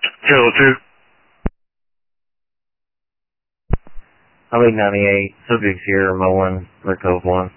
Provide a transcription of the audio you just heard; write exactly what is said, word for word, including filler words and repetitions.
Kilo two. I'll be ninety-eight. Subjects here, Mullen, Rick Cove one.